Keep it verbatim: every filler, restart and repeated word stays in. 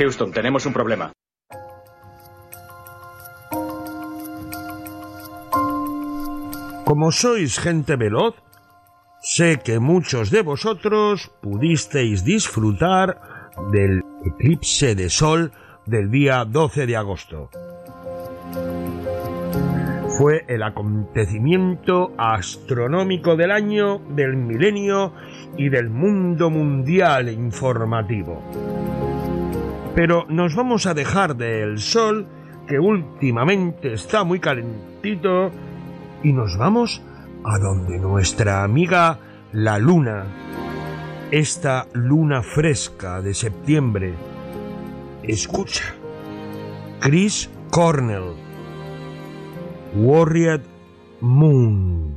Houston, tenemos un problema. Como sois gente veloz, sé que muchos de vosotros pudisteis disfrutar del eclipse de sol del día doce de agosto. Fue el acontecimiento astronómico del año, del milenio y del mundo mundial informativo. Pero nos vamos a dejar del sol, que últimamente está muy calentito, y nos vamos a donde nuestra amiga la luna, esta luna fresca de septiembre. Escucha, Chris Cornell, Warrior Moon.